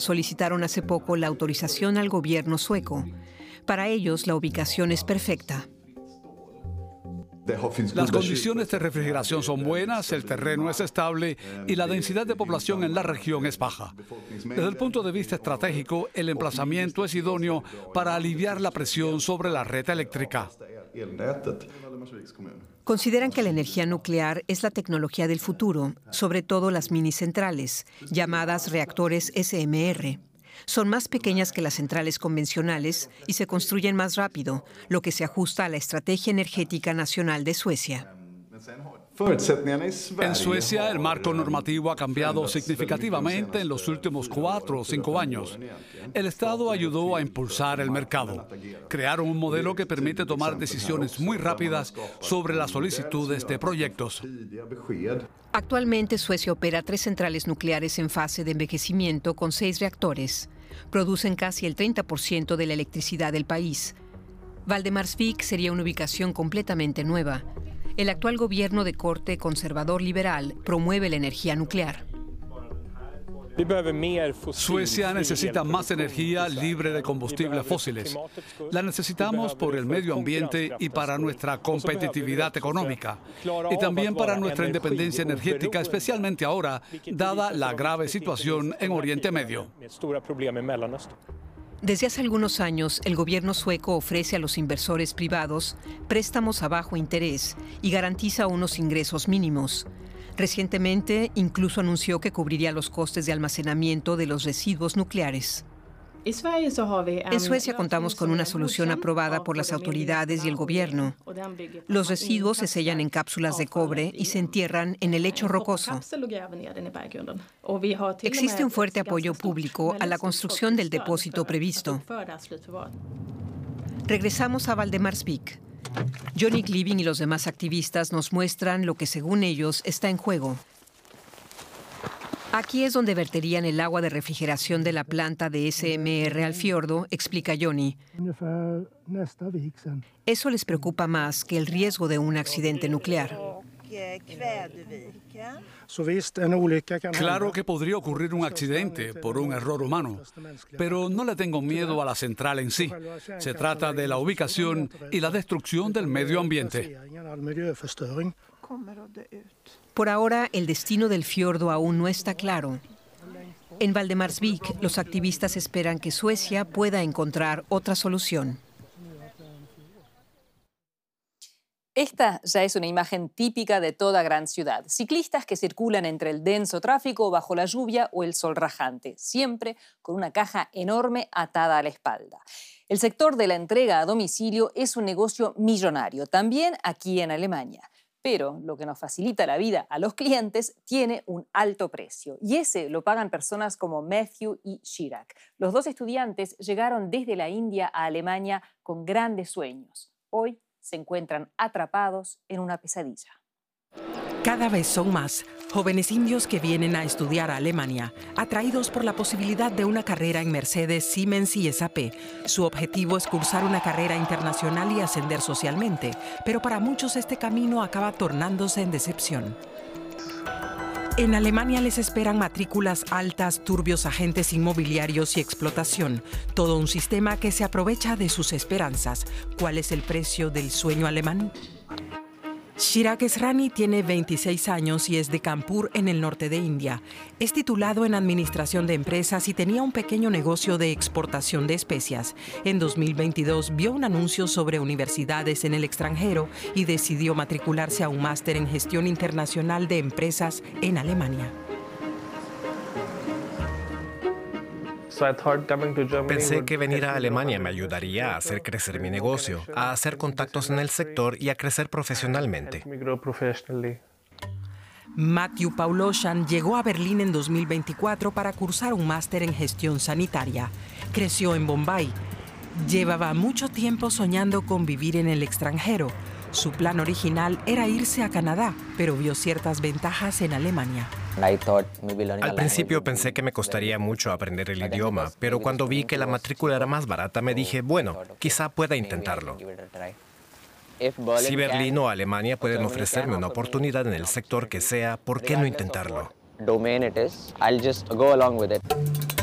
solicitaron hace poco la autorización al gobierno sueco. Para ellos, la ubicación es perfecta. Las condiciones de refrigeración son buenas, el terreno es estable y la densidad de población en la región es baja. Desde el punto de vista estratégico, el emplazamiento es idóneo para aliviar la presión sobre la red eléctrica. Consideran que la energía nuclear es la tecnología del futuro, sobre todo las minicentrales, llamadas reactores SMR. Son más pequeñas que las centrales convencionales y se construyen más rápido, lo que se ajusta a la Estrategia Energética Nacional de Suecia. En Suecia, el marco normativo ha cambiado significativamente en los últimos 4 o 5 años. El Estado ayudó a impulsar el mercado. Crearon un modelo que permite tomar decisiones muy rápidas sobre las solicitudes de proyectos. Actualmente, Suecia opera 3 centrales nucleares en fase de envejecimiento con 6 reactores. Producen casi el 30% de la electricidad del país. Valdemarsvik sería una ubicación completamente nueva. El actual gobierno de corte conservador liberal promueve la energía nuclear. Suecia necesita más energía libre de combustibles fósiles. La necesitamos por el medio ambiente y para nuestra competitividad económica. Y también para nuestra independencia energética, especialmente ahora, dada la grave situación en Oriente Medio. Desde hace algunos años, el gobierno sueco ofrece a los inversores privados préstamos a bajo interés y garantiza unos ingresos mínimos. Recientemente, incluso anunció que cubriría los costes de almacenamiento de los residuos nucleares. En Suecia contamos con una solución aprobada por las autoridades y el gobierno. Los residuos se sellan en cápsulas de cobre y se entierran en el lecho rocoso. Existe un fuerte apoyo público a la construcción del depósito previsto. Regresamos a Valdemarsvik. Johnny Gleaving y los demás activistas nos muestran lo que, según ellos, está en juego. Aquí es donde verterían el agua de refrigeración de la planta de SMR al fiordo, explica Johnny. Eso les preocupa más que el riesgo de un accidente nuclear. Claro que podría ocurrir un accidente por un error humano, pero no le tengo miedo a la central en sí. Se trata de la ubicación y la destrucción del medio ambiente. Por ahora, el destino del fiordo aún no está claro. En Valdemarsvik, los activistas esperan que Suecia pueda encontrar otra solución. Esta ya es una imagen típica de toda gran ciudad. Ciclistas que circulan entre el denso tráfico bajo la lluvia o el sol rajante, siempre con una caja enorme atada a la espalda. El sector de la entrega a domicilio es un negocio millonario, también aquí en Alemania. Pero lo que nos facilita la vida a los clientes tiene un alto precio. Y ese lo pagan personas como Matthew y Chirag. Los 2 estudiantes llegaron desde la India a Alemania con grandes sueños. Hoy se encuentran atrapados en una pesadilla. Cada vez son más jóvenes indios que vienen a estudiar a Alemania, atraídos por la posibilidad de una carrera en Mercedes, Siemens y SAP. Su objetivo es cursar una carrera internacional y ascender socialmente, pero para muchos este camino acaba tornándose en decepción. En Alemania les esperan matrículas altas, turbios agentes inmobiliarios y explotación. Todo un sistema que se aprovecha de sus esperanzas. ¿Cuál es el precio del sueño alemán? Chirag Esrani tiene 26 años y es de Kanpur, en el norte de India. Es titulado en Administración de Empresas y tenía un pequeño negocio de exportación de especias. En 2022 vio un anuncio sobre universidades en el extranjero y decidió matricularse a un máster en Gestión Internacional de Empresas en Alemania. Pensé que venir a Alemania me ayudaría a hacer crecer mi negocio, a hacer contactos en el sector y a crecer profesionalmente. Matthew Pauloshan llegó a Berlín en 2024 para cursar un máster en gestión sanitaria. Creció en Bombay. Llevaba mucho tiempo soñando con vivir en el extranjero. Su plan original era irse a Canadá, pero vio ciertas ventajas en Alemania. Al principio pensé que me costaría mucho aprender el idioma, pero cuando vi que la matrícula era más barata me dije, bueno, quizá pueda intentarlo. Si Berlín o Alemania pueden ofrecerme una oportunidad en el sector que sea, ¿por qué no intentarlo?